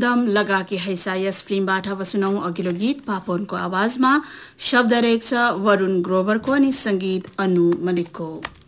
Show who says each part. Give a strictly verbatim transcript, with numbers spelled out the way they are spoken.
Speaker 1: दम लगा के हैसा यस फिल्मबाट अब सुनौं अघिल्लो गीत पापोनको आवाजमा शब्द रहेको छ वरुण ग्रोभरको अनि संगीत अनु मलिकको।